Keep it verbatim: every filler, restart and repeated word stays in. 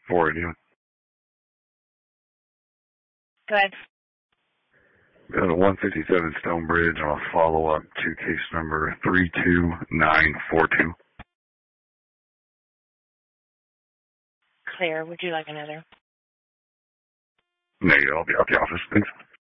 four eighty. Go ahead. We got a one fifty-seven Stonebridge on a follow-up to case number three two nine four two. Clear. Would you like another? Negative. I'll be out the office. Thanks.